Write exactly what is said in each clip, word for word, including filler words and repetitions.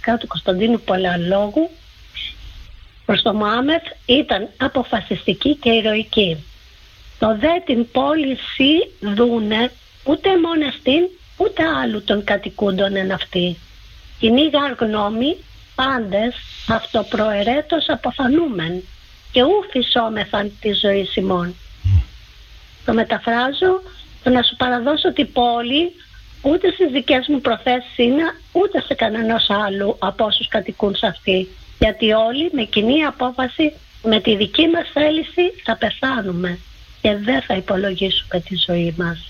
βασικά του Κωνσταντίνου Παλαιολόγου προς τον Μωάμεθ ήταν αποφασιστική και ηρωική. Το δε την πόληση δούνε ούτε μόναστην ούτε άλλου των κατοικούντων εν αυτή. Κυνήγα γνώμη πάντες αυτοπροαιρέτως αποθανούμεν και ου φυσόμεθαν τη ζωή ημών. Το μεταφράζω, το να σου παραδώσω την πόλη ούτε στις δικές μου προθέσεις είναι, ούτε σε κανένας άλλου από όσους κατοικούν σε αυτή. Γιατί όλοι με κοινή απόφαση, με τη δική μας θέληση θα πεθάνουμε και δεν θα υπολογίσουμε τη ζωή μας.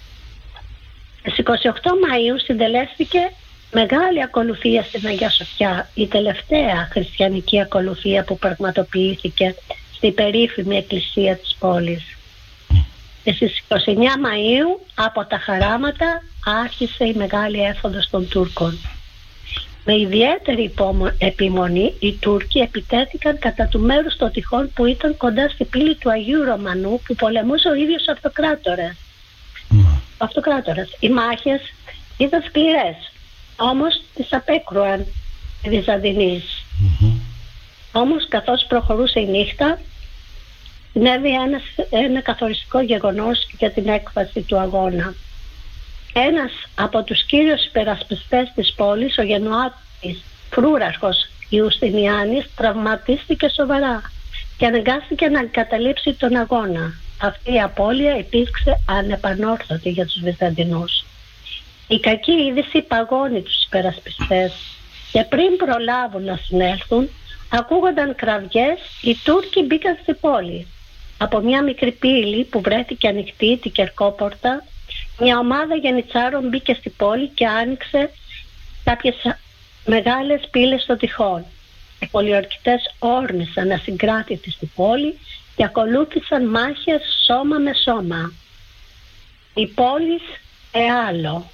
Στις είκοσι οκτώ Μαΐου συντελέστηκε μεγάλη ακολουθία στην Αγία Σοφιά, η τελευταία χριστιανική ακολουθία που πραγματοποιήθηκε στην περίφημη εκκλησία της πόλης. Και στις είκοσι εννέα Μαΐου από τα χαράματα άρχισε η μεγάλη έφοδος των Τούρκων. Με ιδιαίτερη επιμονή οι Τούρκοι επιτέθηκαν κατά του μέρους των τυχών που ήταν κοντά στη πύλη του Αγίου Ρωμανού που πολεμούσε ο ίδιος ο Αυτοκράτορας. Mm. Αυτοκράτορας. Οι μάχες ήταν σκληρές, όμως τις απέκρουαν οι Βυζαντινοί. Mm-hmm. Όμως καθώς προχωρούσε η νύχτα, συνέβη ένα, ένα καθοριστικό γεγονός για την έκβαση του αγώνα. Ένας από τους κύριους υπερασπιστές της πόλης, ο γενοάτης φρούραρχος Ιουστινιάνης, τραυματίστηκε σοβαρά και αναγκάστηκε να εγκαταλείψει τον αγώνα. Αυτή η απώλεια υπήρξε ανεπανόρθωτη για τους Βυζαντινούς. Η κακή είδηση παγώνει τους υπερασπιστές και πριν προλάβουν να συνέλθουν, ακούγονταν κραυγές, οι Τούρκοι μπήκαν στη πόλη. Από μια μικρή πύλη που βρέθηκε ανοιχτή, την Κερκόπορτα, μια ομάδα γενιτσάρων μπήκε στη πόλη και άνοιξε κάποιες μεγάλες πύλες στο τυχόν. Οι πολιορκητές όρμησαν ασυγκράτητοι στη πόλη και ακολούθησαν μάχες σώμα με σώμα. Η πόλη εάλλο.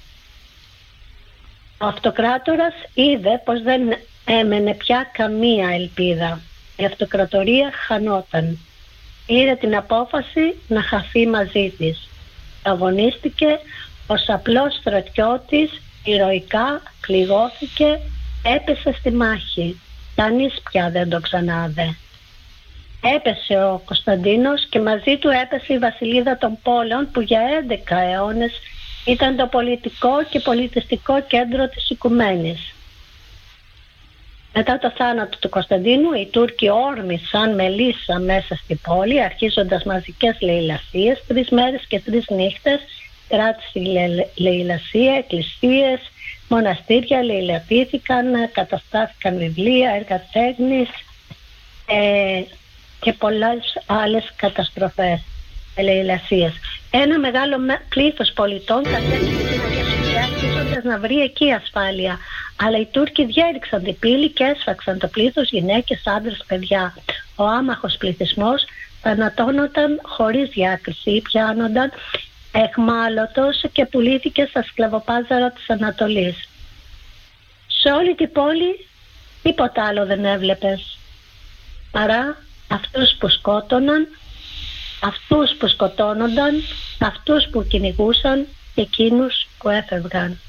Ο Αυτοκράτορας είδε πως δεν έμενε πια καμία ελπίδα. Η αυτοκρατορία χανόταν. Πήρε την απόφαση να χαθεί μαζί της. Αγωνίστηκε ως απλός στρατιώτης, ηρωικά πληγώθηκε, έπεσε στη μάχη. Κανείς πια δεν το ξανάδε. Έπεσε ο Κωνσταντίνος και μαζί του έπεσε η βασιλίδα των πόλεων που για έντεκα αιώνες ήταν το πολιτικό και πολιτιστικό κέντρο της οικουμένης. Μετά το θάνατο του Κωνσταντίνου, οι Τούρκοι όρμησαν με λύσα μέσα στην πόλη, αρχίζοντας μαζικές λαιλασίες, τρεις μέρες και τρεις νύχτες, κράτησε η λαιλασία, εκκλησίες, μοναστήρια λαιλατήθηκαν, καταστάθηκαν βιβλία, έργα τέχνης ε, και πολλές άλλες καταστροφές, λαιλασίες. Ένα μεγάλο πλήθος πολιτών κατέληξε στην Αγία Σοφιά, αρχίζοντας να βρει εκεί ασφάλεια. Αλλά οι Τούρκοι διέριξαν την πύλη και έσφαξαν το πλήθος, γυναίκες, άντρες, παιδιά. Ο άμαχος πληθυσμός θανατώνονταν χωρίς διάκριση, πιάνονταν εχμάλωτος και πουλήθηκε στα σκλαβοπάζαρα της Ανατολής. Σε όλη την πόλη τίποτα άλλο δεν έβλεπες παρά αυτούς που σκότωναν, αυτούς που σκοτώνονταν, αυτούς που κυνηγούσαν και εκείνους που έφευγαν.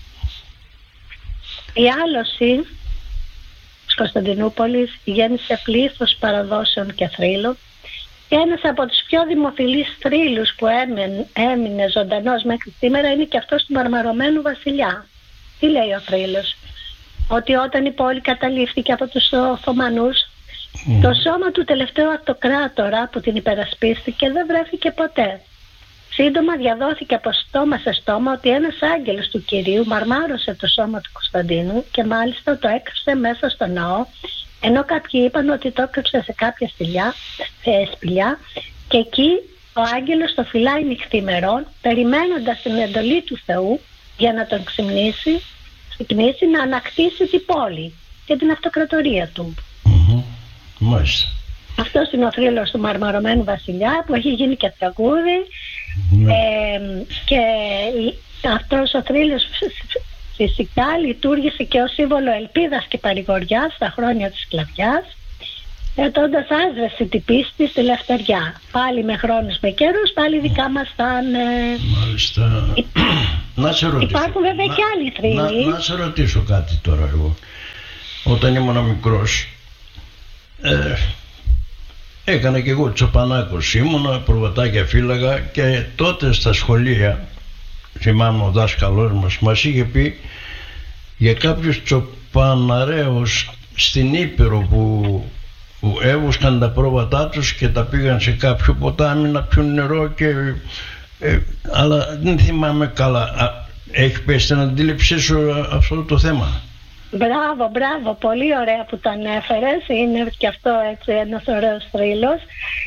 Η άλωση της Κωνσταντινούπολης γέννησε πλήθος παραδόσεων και θρύλων και ένας από τους πιο δημοφιλείς θρύλους που έμεινε, έμεινε ζωντανός μέχρι σήμερα είναι και αυτός του μαρμαρωμένου βασιλιά. Τι λέει ο θρύλος? Ότι όταν η πόλη καταλήφθηκε από τους Οθωμανούς, mm. το σώμα του τελευταίου αυτοκράτορα που την υπερασπίστηκε δεν βρέθηκε ποτέ. Σύντομα διαδόθηκε από στόμα σε στόμα ότι ένας άγγελος του Κυρίου μαρμάρωσε το σώμα του Κωνσταντίνου και μάλιστα το έκρυψε μέσα στο ναό, ενώ κάποιοι είπαν ότι το έκρυψε σε κάποια σπηλιά, σε σπηλιά και εκεί ο άγγελος το φυλάει νυχθημερών, περιμένοντας την εντολή του Θεού για να τον ξυπνήσει, ξυπνήσει να ανακτήσει την πόλη και την αυτοκρατορία του. Mm-hmm. Μάλιστα. Αυτός είναι ο θρύλος του μαρμαρωμένου βασιλιά που έχει γίνει και τραγούδι. Mm. Ε, και αυτός ο θρύλος φυσικά λειτουργήσε και ως σύμβολο ελπίδας και παρηγοριάς στα χρόνια της σκλαβιάς, κρατώντας άσβεση την πίστη στη λευτεριά. Πάλι με χρόνους με καιρούς, πάλι δικά μας θα είναι. Μάλιστα. Υ... να σε ρωτήσω. Υπάρχουν βέβαια να, και άλλοι θρύλοι. Να, να σε ρωτήσω κάτι τώρα εγώ. όταν ήμουν μικρός, ε, έκανα και εγώ τσοπανάκος, ήμουνα, προβατάκια φύλαγα, και τότε στα σχολεία, θυμάμαι ο δάσκαλός μας μας είχε πει για κάποιους τσοπαναρέους στην Ήπειρο που, που έβουσκαν τα πρόβατά τους και τα πήγαν σε κάποιο ποτάμι να πιούν νερό και, ε, αλλά δεν θυμάμαι καλά. Α, έχει πέσει την αντίληψή σου αυτό το θέμα? Μπράβο, μπράβο, πολύ ωραία που το ανέφερες. Είναι και αυτό έτσι ένας ωραίος θρύλος.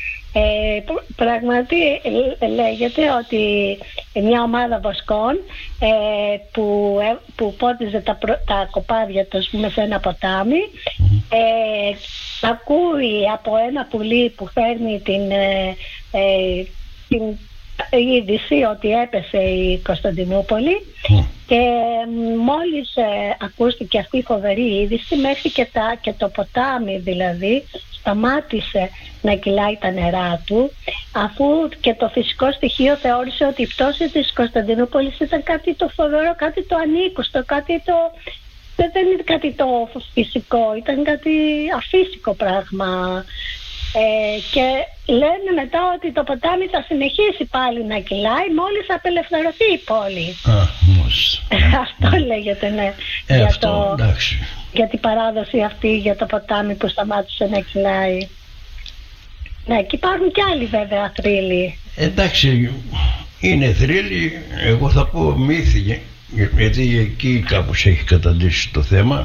Ε, πράγματι λέγεται ότι μια ομάδα βοσκών ε, που, ε, που πότιζε τα, προ, τα κοπάδια τους σε ένα ποτάμι, ε, ακούει από ένα πουλί που φέρνει την, ε, ε, την είδηση ότι έπεσε η Κωνσταντινούπολη, mm. και μόλις ε, ακούστηκε αυτή η φοβερή είδηση, μέχρι και, τα, και το ποτάμι δηλαδή σταμάτησε να κυλάει τα νερά του, αφού και το φυσικό στοιχείο θεώρησε ότι η πτώση της Κωνσταντινούπολης ήταν κάτι το φοβερό, κάτι το ανήκουστο, κάτι το... δεν είναι κάτι το φυσικό, ήταν κάτι αφύσικο πράγμα. Ε, και λένε μετά ότι το ποτάμι θα συνεχίσει πάλι να κυλάει μόλις απελευθερωθεί η πόλη. Α, μόλις. Αυτό λέγεται, ναι. Ε, για, αυτό, το, εντάξει. για την παράδοση αυτή για το ποτάμι που σταμάτησε να κυλάει. Ναι, και υπάρχουν και άλλοι βέβαια θρύλοι. Εντάξει, είναι θρύλοι, εγώ θα πω μύθοι, γιατί εκεί κάπως έχει καταντήσει το θέμα.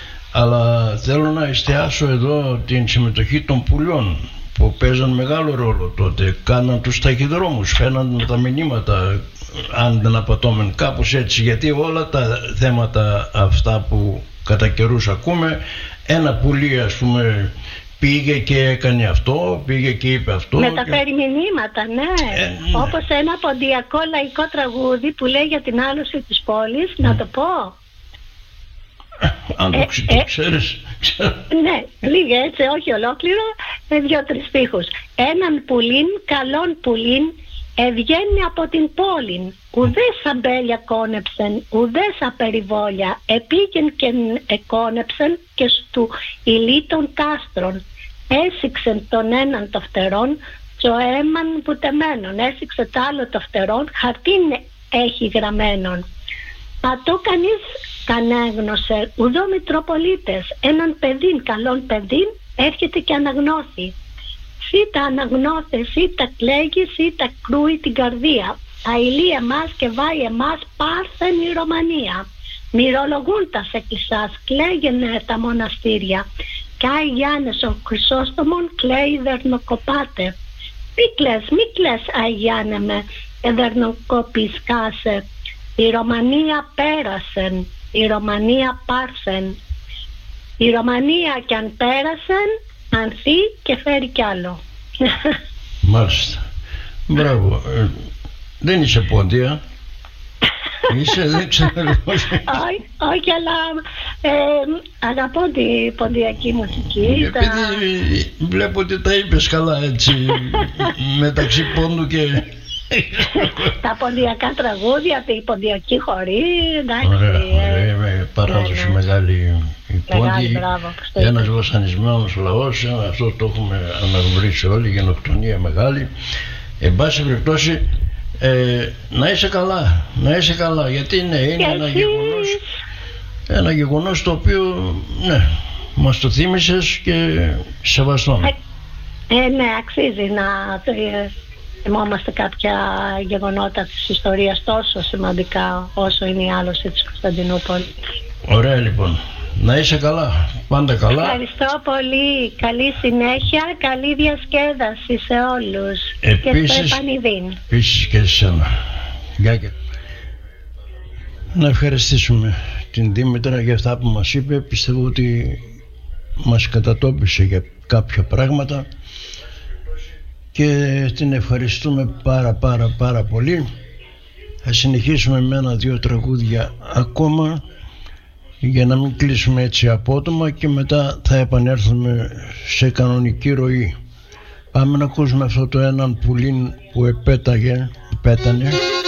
Αλλά θέλω να εστιάσω εδώ την συμμετοχή των πουλιών που παίζαν μεγάλο ρόλο τότε. Κάναν τους ταχυδρόμους, φαίναν τα μηνύματα, αν δεν απατώμεν, κάπως έτσι. Γιατί όλα τα θέματα αυτά που κατά καιρούς ακούμε, ένα πουλί ας πούμε πήγε και έκανε αυτό, πήγε και είπε αυτό. Μεταφέρει και... μηνύματα, ναι. Ε, ναι. Όπως ένα ποντιακό λαϊκό τραγούδι που λέει για την άλωση της πόλης, mm. να το πω. Αν το, ε, το ε, ξέρεις. Ναι, λίγα έτσι, όχι ολόκληρο, δύο-τρεις στίχους. Έναν πουλίν, καλόν πουλίν, ευγαίνει από την πόλην. Ουδές αμπέλια κόνεψεν, ουδές απεριβόλια, επήγεν και εκόνεψεν και στου ηλί των κάστρων. Έσυξεν τον έναν το φτερόν, το έμαν βουτεμένον. Έσυξε το άλλο το φτερόν, χαρτίν έχει γραμμένον. Πατώ κανείς κανέγνωσε, ουδό Μητροπολίτες, έναν παιδίν, καλόν παιδίν, έρχεται και αναγνώθη. Σίτα αναγνώθε, σίτα κλαίγει, σίτα κρούει την καρδία. Αηλεί εμάς και βάει εμάς πάρθεν η Ρωμανία. Μυρολογούν τα εκκλησάς, κλαίγενε τα μοναστήρια. Κάι Γιάννης ο Χρυσόστομον, κλαίει δερνοκοπάτε. Μη κλαις, μη κλαις, Αγιάννε με, εδερνοκοπισκάσε. Η Ρωμανία πέρασεν, η Ρωμανία πάρθεν. Η Ρωμανία κι αν πέρασεν, ανθεί και φέρει κι άλλο. Μάλιστα. Μπράβο. Ε, δεν είσαι πόντια. Είσαι, δεν ξέρω. Όχι, όχι, αλλά ε, αγαπώ την ποντιακή μουσική. Επειδή τα... βλέπω ότι τα είπες καλά έτσι, μεταξύ πόντου και... τα ποντιακά τραγούδια, η ποντιακή χορή, εντάξει. Ωραία, ε, παράδοση, ναι, ναι, μεγάλη η πόντι, ένας βασανισμένος λαός, αυτό το έχουμε αναγνωρίσει όλοι, γενοκτονία μεγάλη. Εν πάση περιπτώσει, ε, να είσαι καλά, να είσαι καλά, γιατί ναι, είναι ένα γεγονός, ένα γεγονός το οποίο, ναι, μας το θύμισες και σεβαστό. Ε, ε, ναι, αξίζει να θυμόμαστε κάποια γεγονότα της ιστορίας τόσο σημαντικά όσο είναι η άλωση της Κωνσταντινούπολης. Ωραία λοιπόν. Να είσαι καλά. Πάντα καλά. Ευχαριστώ πολύ. Καλή συνέχεια. Καλή διασκέδαση σε όλους. Επίσης, και στο επανειδήν. Επίσης και σε σένα. Γεια και... Να ευχαριστήσουμε την Δήμητρα για αυτά που μας είπε. Πιστεύω ότι μας κατατόπισε για κάποια πράγματα και την ευχαριστούμε πάρα πάρα πάρα πολύ. Θα συνεχίσουμε με ένα-δύο τραγούδια ακόμα για να μην κλείσουμε έτσι απότομα και μετά θα επανέλθουμε σε κανονική ροή. Πάμε να ακούσουμε αυτό το έναν πουλίν που επέταγε, πέτανε.